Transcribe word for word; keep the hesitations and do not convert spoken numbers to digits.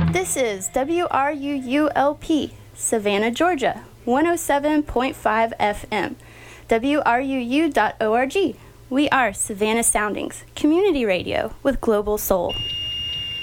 This is W R U U L P, Savannah, Georgia, one oh seven point five F M, W R U U dot org. We are Savannah Soundings, community radio with global soul.